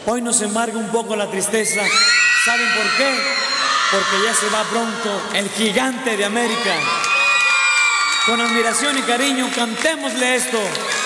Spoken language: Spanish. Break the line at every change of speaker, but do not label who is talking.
Hoy nos embarga un poco la tristeza. ¿Saben por qué? Porque ya se va pronto el gigante de América. Con admiración y cariño, cantémosle esto.